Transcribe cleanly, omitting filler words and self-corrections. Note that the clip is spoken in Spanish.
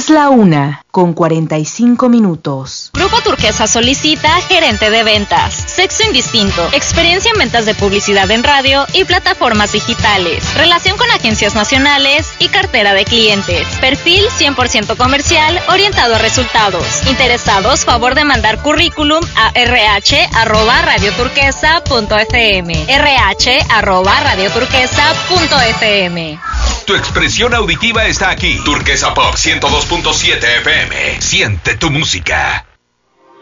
Es la 1:45. Grupo Turquesa solicita gerente de ventas. Sexo indistinto. Experiencia en ventas de publicidad en radio y plataformas digitales. Relación con agencias nacionales y cartera de clientes. Perfil 100% comercial orientado a resultados. Interesados, favor de mandar currículum a rh@radioturquesa.fm. rh@radioturquesa.fm. Tu expresión auditiva está aquí. Turquesa Pop 102.7 FM. Siente tu música.